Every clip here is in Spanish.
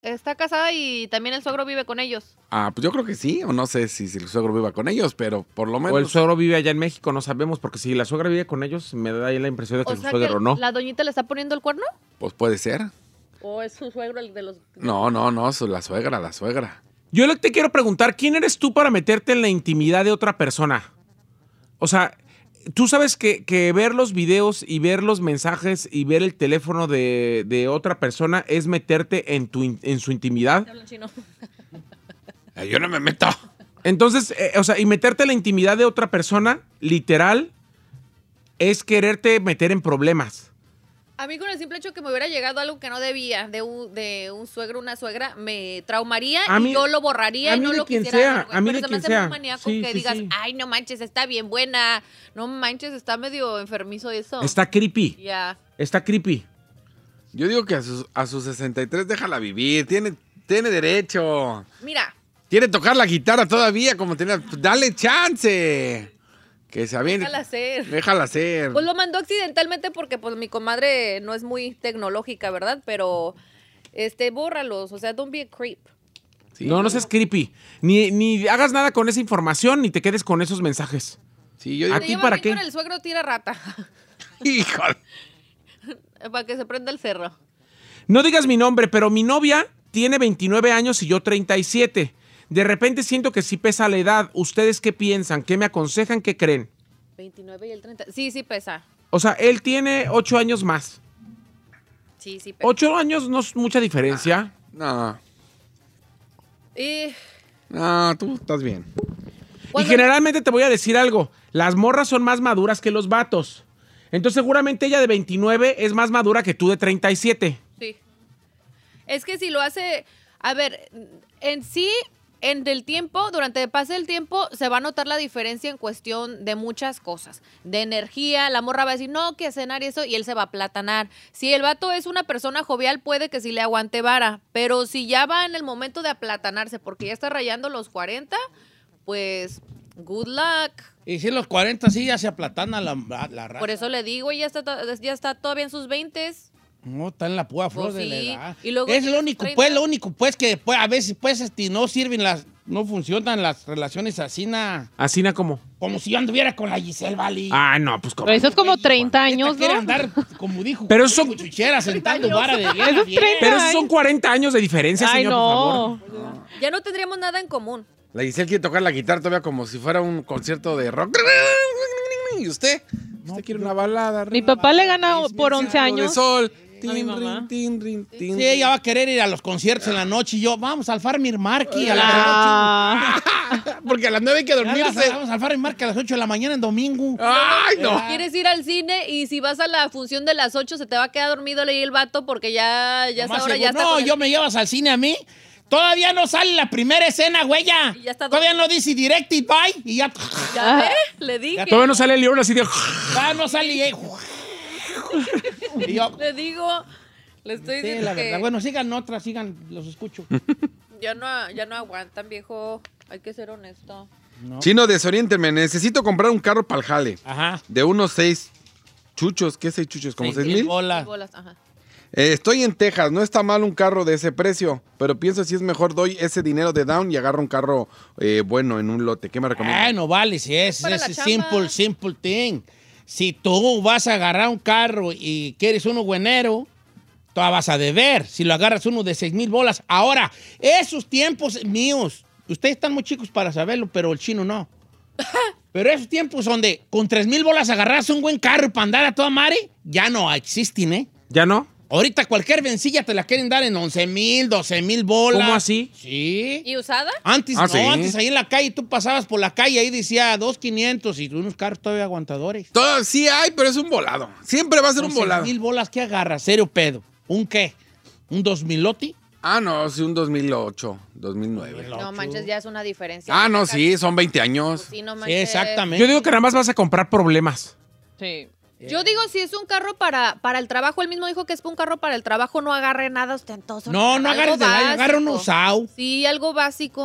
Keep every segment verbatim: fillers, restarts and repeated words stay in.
está casada y también el suegro vive con ellos. Ah, pues yo creo que sí, o no sé si, si el suegro viva con ellos, pero por lo menos... O el suegro vive allá en México, no sabemos, porque si la suegra vive con ellos, me da ahí la impresión de que O su sea suegro que no. la doñita le está poniendo el cuerno. Pues puede ser. ¿O es su suegro el de los...? No, no, no, su- la suegra, la suegra. Yo le- te quiero preguntar, ¿quién eres tú para meterte en la intimidad de otra persona? O sea, tú sabes que, que ver los videos y ver los mensajes y ver el teléfono de, de otra persona es meterte en, tu, in- en su intimidad. Hablan chino. Eh, yo no me meto. Entonces, eh, o sea, y meterte en la intimidad de otra persona, literal, es quererte meter en problemas. A mí con el simple hecho que me hubiera llegado algo que no debía de un, de un suegro o una suegra, me traumaría A y mí- yo lo borraría a y mí no de lo quien quisiera sea, ver, güey. a mí Pero de se me quien hace sea. muy maníaco Sí, que sí, digas, sí. ay, no manches, está bien buena. No manches, está medio enfermizo eso. Está creepy, Ya. está creepy. Yo digo que a sus, a sus sesenta y tres déjala vivir, tiene, tiene derecho. Mira, Quiere tocar la guitarra todavía, como tenía... Dale chance. Que se aviente. déjala ser. Déjala ser. Pues lo mandó accidentalmente porque pues mi comadre no es muy tecnológica, ¿verdad? Pero, este, bórralos. O sea, don't be a creep. Sí, No, no seas creepy. Ni, ni hagas nada con esa información, ni te quedes con esos mensajes. Sí, yo digo... ¿A Se ti lleva para bien qué? con el suegro tira rata. Híjole. Para que se prenda el cerro. No digas mi nombre, pero mi novia tiene veintinueve años y yo treinta y siete. De repente siento que sí pesa la edad. ¿Ustedes qué piensan? ¿Qué me aconsejan? ¿Qué creen? veintinueve y el treinta. Sí, sí pesa. O sea, él tiene ocho años más. Sí, sí pesa. Ocho años no es mucha diferencia. No, Y no, tú estás bien. Y cuando- generalmente te voy a decir algo. Las morras son más maduras que los vatos. Entonces seguramente ella de veintinueve es más madura que tú de treinta y siete. Sí. Es que si lo hace, a ver, en sí, en el tiempo, durante el pase del tiempo, se va a notar la diferencia en cuestión de muchas cosas. De energía, la morra va a decir, no, que cenar y eso, y él se va a platanar. Si el vato es una persona jovial, puede que sí le aguante vara, pero si ya va en el momento de aplatanarse, porque ya está rayando los cuarenta, pues, good luck. Y si en los cuarenta sí ya se aplatana la, la raza. Por eso le digo, ya está, to- ya está todavía en sus veintes. No, está en la púa flor Pues de la sí, edad. y luego es tiene lo sus único, treinta. pues, lo único, pues, que pues, a veces, pues, este, no sirven las, no funcionan las relaciones así, na, Así na como. como si yo anduviera con la Giselle Valley. Ah, no, pues como. Pero eso es como treinta Esta años, quiere ¿no? andar, como dijo, Pero como eso- dijo Chuchera, sentando vara de bien. Eso es bien. treinta. Pero esos son cuarenta años de diferencia, Ay, señor, no. por favor. Ya no tendríamos nada en común. La Giselle quiere tocar la guitarra todavía como si fuera un concierto de rock. ¿Y usted? ¿Usted quiere una balada? Mi papá le gana por once De años. sol. A mi Tin, mamá. rin, tin, rin, tin, Sí, ella va a querer ir a los conciertos en la noche y yo, vamos al Farmir Marky a las Ah, rin. Porque a las nueve hay que ocho. dormirse. Vamos al Farmir Marky a las ocho de la mañana en domingo. ¡Ay, no! Quieres ir al cine y si vas a la función de las ocho se te va a quedar dormido ahí el vato porque ya, ya es Nomás ahora, seguro, ya está. no, con el- yo me llevas al cine a mí. Todavía no sale la primera escena, güey, ya. Y ya está Todavía no dice directed by y ya. ¿Ya ve? Le dije. Todavía no sale el libro así de. Ah, no sale. y- y yo, Le digo, le estoy sí, diciendo la que verdad. Bueno, sigan otras, sigan, los escucho. ya, no, ya no aguantan, viejo. Hay que ser honesto. Chino, desoriénteme. Necesito comprar un carro para el jale. Ajá. De unos seis chuchos. ¿Qué seis chuchos? ¿Como seis mil? bolas. Bolas, ajá. Eh, estoy en Texas. No está mal un carro de ese precio. Pero pienso si es mejor doy ese dinero de down y agarro un carro eh, bueno en un lote. ¿Qué me recomiendas? Ah, no vale, si es, Para es la simple, chamba. simple thing. Si tú vas a agarrar un carro y quieres uno buenero, tú vas a deber. Si lo agarras uno de seis mil bolas. Ahora, esos tiempos míos, ustedes están muy chicos para saberlo, pero el chino no. Pero esos tiempos donde con tres mil bolas agarras un buen carro para andar a toda madre, ya no existen, ¿eh? ¿Ya no? Ahorita cualquier vencilla te la quieren dar en once mil, doce mil bolas. ¿Cómo así? Sí. ¿Y usada? Antes, Ah, no, sí. antes ahí en la calle, tú pasabas por la calle, ahí decía dos quinientos y unos carros todavía aguantadores. Todo, sí hay, pero es un volado. Siempre va a ser un volado. mil bolas, ¿qué agarras? Serio pedo. ¿Un qué? ¿Un dos miloti? Ah, no, sí, un dos mil ocho, dos mil nueve. No manches, ya es una diferencia. Ah, no, sí, son veinte años. Sí, no Sí, manches. exactamente. Yo digo que nada más vas a comprar problemas. sí. Yo digo, si es un carro para, para el trabajo, él mismo dijo que es un carro para el trabajo, no agarre nada ostentoso. No, no algo agarres de la básico. agarra un usado. Sí, algo básico.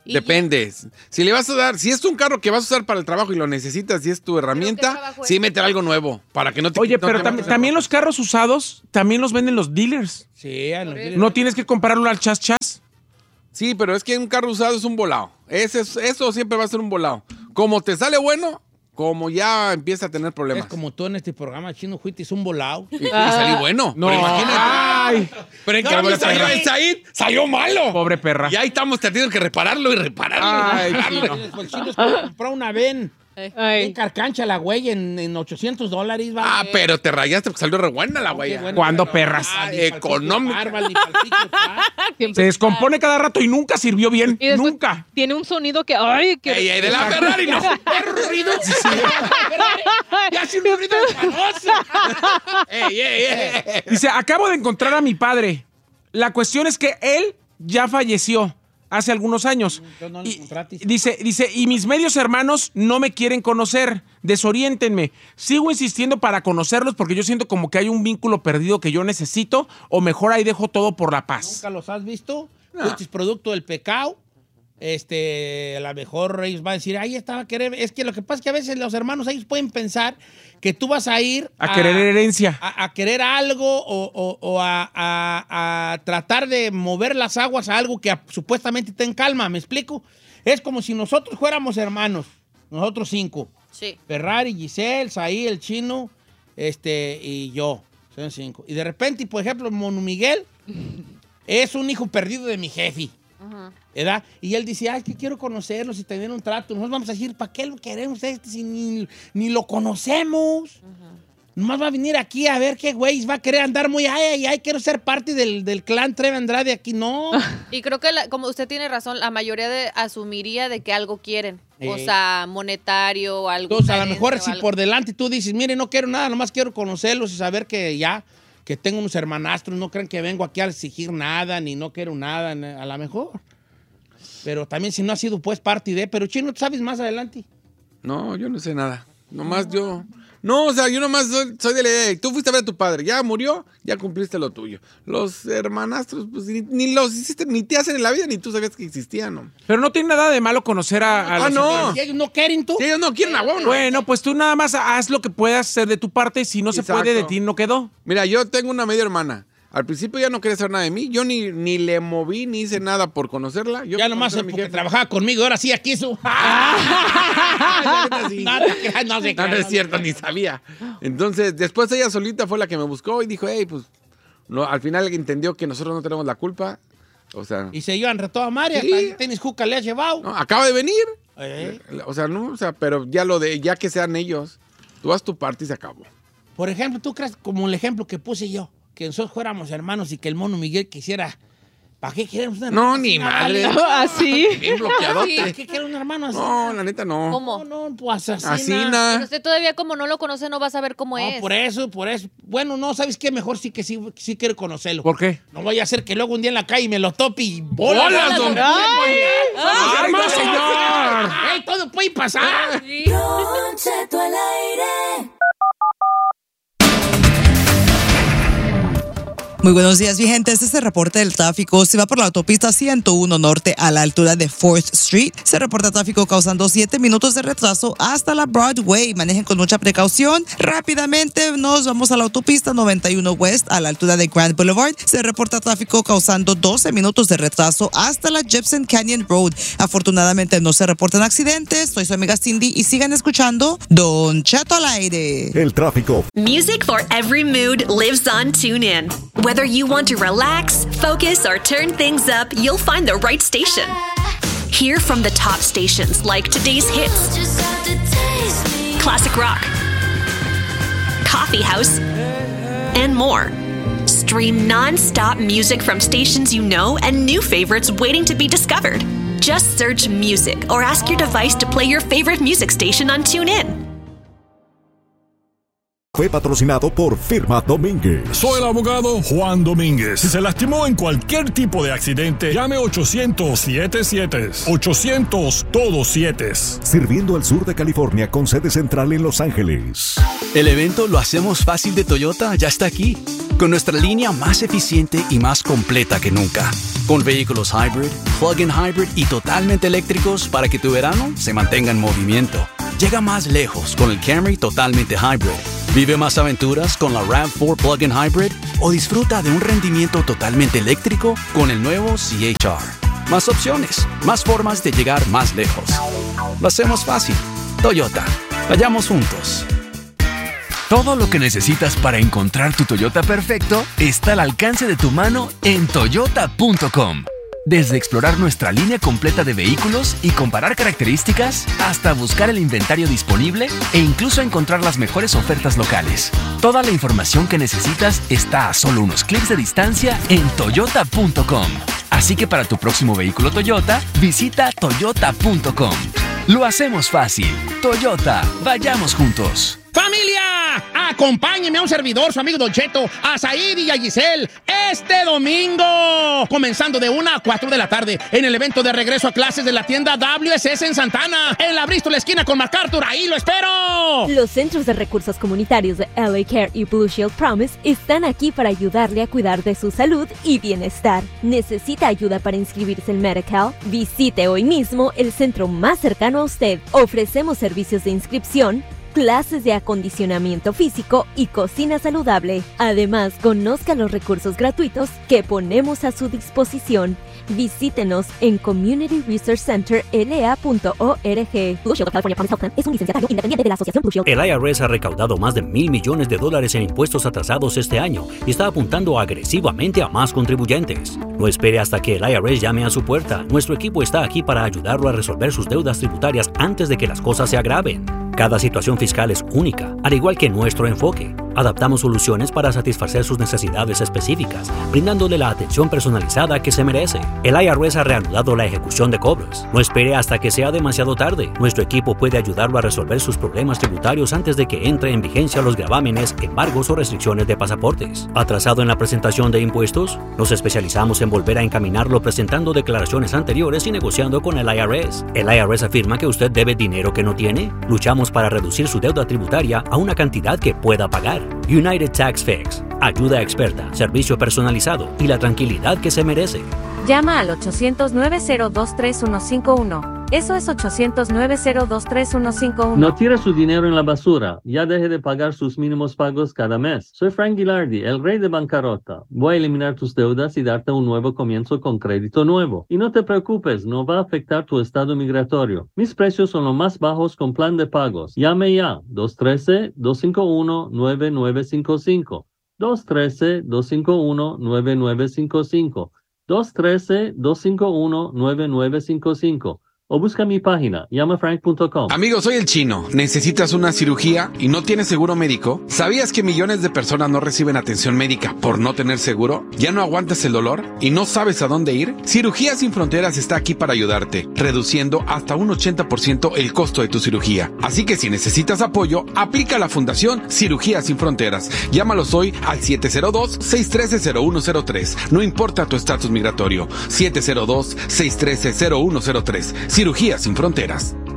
Y Depende. Si le vas a dar, si es un carro que vas a usar para el trabajo y lo necesitas y es tu herramienta, trabajo es? sí meter algo nuevo para que no te Oye, no pero te tam- mates. también los carros usados, también los venden los dealers. Sí, a los dealers. No tienes que comprarlo al chas chas. Sí, pero es que un carro usado es un volado. Ese es- eso siempre va a ser un volado. Como te sale bueno, como ya empieza a tener problemas. Es como tú en este programa, Chino Juitis, un volado. Y, y salí bueno. No, Pero imagínate. ay, Pero en No, cambio pobre salió perra. el Said, salió malo. pobre perra. Y ahí estamos teniendo que repararlo y repararlo. Ay, y repararlo. Chino. El Chino es como comprar una ven. En Ay. carcancha la güey en, en ochocientos dólares. ¿vale? Ah, pero te rayaste porque salió re buena la güey. Qué bueno, ¿Cuándo, pero- perras? Ah, ni Ah, pa'l económica. pico bárbaro, ni pa'l pico, ah. Se descompone cada rato y nunca sirvió bien. Y después Nunca. tiene un sonido que, ay, que... Ey, ey, de la Ferrari no. ¡Qué ruido! ¡Ya hace un ruido famoso! Ey, ey, ey. Dice, acabo de encontrar a mi padre. La cuestión es que él ya falleció hace algunos años. Entonces no lo Y, encontraste. dice, dice, y mis medios hermanos no me quieren conocer. Desoriéntenme. Sigo insistiendo para conocerlos porque yo siento como que hay un vínculo perdido que yo necesito, o mejor ahí dejo todo por la paz. ¿Nunca los has visto? Fuiste producto del pecado. Este, a lo mejor ellos van a decir, ahí estaba a querer. Es que lo que pasa es que a veces los hermanos, ellos pueden pensar que tú vas a ir A querer herencia. a, a querer algo o, o- o a, a- a tratar de mover las aguas a algo que a- supuestamente está en calma. ¿Me explico? Es como si nosotros fuéramos hermanos, nosotros cinco. Sí. Ferrari, Giselle, Saí, el Chino, este, y yo. Son cinco. Y de repente, por ejemplo, Mono Miguel es un hijo perdido de mi jefe. ¿Verdad? Y él dice, ay, que quiero conocerlos y tener un trato. Nosotros vamos a decir, ¿para qué lo queremos este si ni, ni lo conocemos? Nomás va a venir aquí a ver qué güey va a querer andar muy, ay, ay, ay, quiero ser parte del, del clan Treve Andrade aquí. No. Y creo que, la- como usted tiene razón, la mayoría de, asumiría de que algo quieren. O Eh. sea, monetario o algo. Entonces, a lo mejor si por delante tú dices, mire, no quiero nada, nomás quiero conocerlos y saber que ya, que tengo unos hermanastros, no crean que vengo aquí a exigir nada, ni no quiero nada, a lo mejor. Pero también si no ha sido pues parte de, pero Chino, ¿tú sabes más adelante? No, yo no sé nada. Nomás yo. No, o sea, yo nomás soy, soy de la idea de, tú fuiste a ver a tu padre, ya murió, ya cumpliste lo tuyo. Los hermanastros, pues ni, ni los hiciste, ni te hacen en la vida, ni tú sabías que existían, ¿no? Pero no tiene nada de malo conocer a, a Ah, los no. hermanos. Si ellos no quieren tú. Si ellos no quieren a huevo, no. Bueno, pues tú nada más haz lo que puedas hacer de tu parte. Si no se Exacto. puede, de ti no quedó. Mira, yo tengo una media hermana. Al principio ya no quería saber nada de mí. Yo ni, ni le moví, ni hice nada por conocerla. Yo Ya por nomás conocer a mi porque jefe. trabajaba conmigo, ahora sí aquí su. Sí. No, te creas, no se No, no crean, es cierto, ni sabía. Entonces, después ella solita fue la que me buscó y dijo, hey, pues, no, al final entendió que nosotros no tenemos la culpa. O sea, Y se llevan reto a María, Sí. tenis juca le has llevado. no, acaba de venir. Eh. O sea, no, o sea, pero ya lo de, ya que sean ellos, tú haz tu parte y se acabó. Por ejemplo, ¿tú crees, como el ejemplo que puse yo, que nosotros fuéramos hermanos y que el Mono Miguel quisiera... ¿Para qué queremos un hermano? No, ni así, madre. vale? Así. Bien bloqueadote. ¿Para qué quiere un hermano así? No, la neta no. ¿Cómo? No, no, pues asesina. Asina. Pero usted todavía como no lo conoce no va a saber cómo No, es. por eso, por eso. Bueno, no, ¿sabes qué? Mejor sí que sí, sí quiero conocerlo. ¿Por qué? No voy a hacer que luego un día en la calle me lo tope y bolas. ¡Bolas, don Pepe! ¡Ay, no, señor! ¡Ey, todo puede pasar! Don Cheto al aire. Muy buenos días, mi gente. Este es el reporte del tráfico. Si va por la autopista ciento uno Norte a la altura de fourth Street, se reporta tráfico causando siete minutos de retraso hasta la Broadway. Manejen con mucha precaución. Rápidamente nos vamos a la autopista noventa y uno West a la altura de Grand Boulevard. Se reporta tráfico causando doce minutos de retraso hasta la Gibson Canyon Road. Afortunadamente no se reportan accidentes. Soy su amiga Cindy y sigan escuchando Don Cheto al aire. El tráfico. Music for every mood lives on TuneIn. Whether you want to relax, focus, or turn things up, you'll find the right station. Hear from the top stations like today's hits, Just have to taste me. classic rock, coffee house, and more. Stream non-stop music from stations you know and new favorites waiting to be discovered. Just search music or ask your device to play your favorite music station on TuneIn. fue patrocinado por Firma Domínguez. Soy el abogado Juan Domínguez. Si se lastimó en cualquier tipo de accidente, llame ochocientos siete siete. ochocientos todos siete. Sirviendo al sur de California con sede central en Los Ángeles. El evento Lo Hacemos Fácil de Toyota ya está aquí, con nuestra línea más eficiente y más completa que nunca. Con vehículos hybrid, plug-in hybrid y totalmente eléctricos para que tu verano se mantenga en movimiento. Llega más lejos con el Camry totalmente hybrid. Vive más aventuras con la RAV cuatro plug-in hybrid o disfruta de un rendimiento totalmente eléctrico con el nuevo C H R. Más opciones, más formas de llegar más lejos. Lo hacemos fácil. Toyota. Vayamos juntos. Todo lo que necesitas para encontrar tu Toyota perfecto está al alcance de tu mano en toyota punto com. Desde explorar nuestra línea completa de vehículos y comparar características, hasta buscar el inventario disponible e incluso encontrar las mejores ofertas locales. Toda la información que necesitas está a solo unos clics de distancia en toyota punto com. Así que para tu próximo vehículo Toyota, visita toyota punto com. Lo hacemos fácil. Toyota, vayamos juntos. ¡Familia! Acompáñenme a un servidor, su amigo Don Cheto, a Said y a Giselle, este domingo, comenzando de una a cuatro de la tarde, en el evento de regreso a clases de la tienda W S S en Santana, en la Bristol esquina con MacArthur. ¡Ahí lo espero! Los Centros de Recursos Comunitarios de L A Care y Blue Shield Promise están aquí para ayudarle a cuidar de su salud y bienestar. ¿Necesita ayuda para inscribirse en Medi-Cal? Visite hoy mismo el centro más cercano a usted. Ofrecemos servicios de inscripción, clases de acondicionamiento físico y cocina saludable. Además, conozca los recursos gratuitos que ponemos a su disposición. Visítenos en community research center l a punto org. Blue Shield of California Promise Health Plan es un licenciatario independiente de la Asociación Blue Shield. El I R S ha recaudado más de mil millones de dólares en impuestos atrasados este año y está apuntando agresivamente a más contribuyentes. No espere hasta que el I R S llame a su puerta. Nuestro equipo está aquí para ayudarlo a resolver sus deudas tributarias antes de que las cosas se agraven. Cada situación fiscal es única, al igual que nuestro enfoque. Adaptamos soluciones para satisfacer sus necesidades específicas, brindándole la atención personalizada que se merece. El I R S ha reanudado la ejecución de cobros. No espere hasta que sea demasiado tarde. Nuestro equipo puede ayudarlo a resolver sus problemas tributarios antes de que entre en vigencia los gravámenes, embargos o restricciones de pasaportes. ¿Atrasado en la presentación de impuestos? Nos especializamos en volver a encaminarlo presentando declaraciones anteriores y negociando con el I R S. El I R S afirma que usted debe dinero que no tiene. Luchamos para reducir su deuda tributaria a una cantidad que pueda pagar. United Tax Fix. Ayuda experta, servicio personalizado y la tranquilidad que se merece. Llama al ochocientos, nueve cero dos, tres uno cinco uno. Eso es ochocientos, nueve cero dos, tres uno cinco uno. No tire su dinero en la basura. Ya deje de pagar sus mínimos pagos cada mes. Soy Frank Gilardi, el rey de bancarrota. Voy a eliminar tus deudas y darte un nuevo comienzo con crédito nuevo. Y no te preocupes, no va a afectar tu estado migratorio. Mis precios son los más bajos con plan de pagos. Llame ya, dos uno tres, dos cinco uno, nueve nueve cinco cinco. dos uno tres, dos cinco uno, nueve nueve cinco cinco. dos uno tres, dos cinco uno, nueve nueve cinco cinco. O busca mi página, llama frank punto com. Amigo, soy el Chino. ¿Necesitas una cirugía y no tienes seguro médico? ¿Sabías que millones de personas no reciben atención médica por no tener seguro? ¿Ya no aguantas el dolor y no sabes a dónde ir? Cirugías Sin Fronteras está aquí para ayudarte, reduciendo hasta un ochenta por ciento el costo de tu cirugía. Así que si necesitas apoyo, aplica a la Fundación Cirugías Sin Fronteras. Llámalos hoy al siete cero dos, seis uno tres, cero uno cero tres. No importa tu estatus migratorio. siete cero dos, seis uno tres, cero uno cero tres. Cirugías Sin Fronteras.